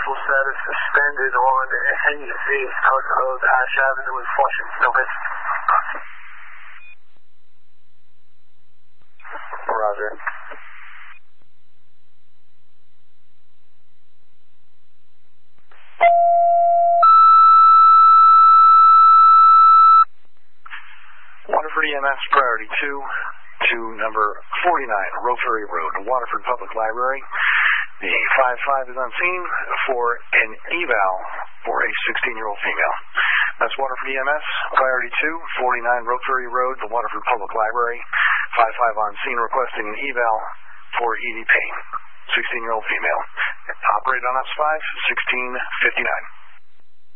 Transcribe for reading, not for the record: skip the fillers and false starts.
vehicle status suspended on NEC out of Ash Avenue in Flushing. Over. Roger. Waterford EMS Priority 2 to number 49, Rotary Road, Waterford Public Library. The 5-5 is on scene for an eval for a 16-year-old female. That's Waterford EMS, Priority 2, 49 Rotary Road, the Waterford Public Library. 5-5 on scene requesting an eval for Edie Payne, 16-year-old female. Operated on us 5, 1659.